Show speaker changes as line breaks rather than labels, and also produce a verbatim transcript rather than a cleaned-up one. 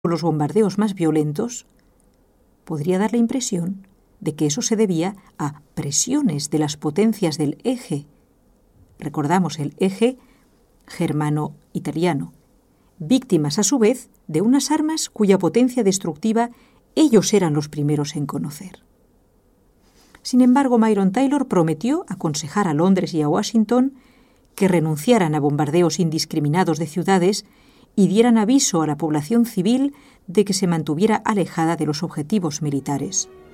los bombardeos más violentos, podría dar la impresión de que eso se debía a presiones de las potencias del eje. Recordamos el eje germano-italiano, víctimas a su vez de unas armas cuya potencia destructiva ellos eran los primeros en conocer. Sin embargo, Myron Taylor prometió aconsejar a Londres y a Washington que renunciaran a bombardeos indiscriminados de ciudades y dieran aviso a la población civil de que se mantuviera alejada de los objetivos militares.